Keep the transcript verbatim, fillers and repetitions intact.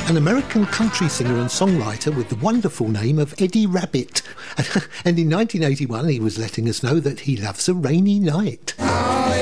an American country singer and songwriter with the wonderful name of Eddie Rabbitt. And in nineteen eighty-one, he was letting us know that he loves a rainy night.